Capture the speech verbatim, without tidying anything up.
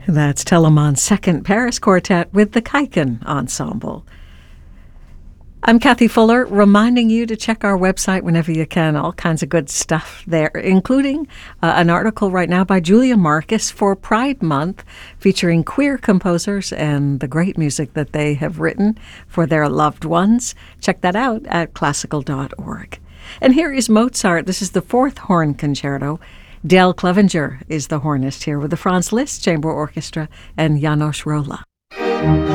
That's Telemann's Second Paris Quartet with the Kaiken Ensemble. I'm Kathy Fuller, reminding you to check our website whenever you can. All kinds of good stuff there, including uh, an article right now by Julia Marcus for Pride Month, featuring queer composers and the great music that they have written for their loved ones. Check that out at classical dot org. And here is Mozart. This is the fourth horn concerto. Dale Clevenger is the hornist here with the Franz Liszt Chamber Orchestra and Janos Rolla.